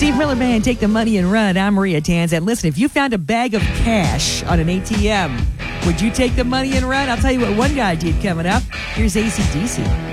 Steve Miller Band, Take the Money and Run. I'm Maria Tanzan. Listen, if you found a bag of cash on an ATM, would you take the money and run? I'll tell you what one guy did coming up. Here's AC/DC.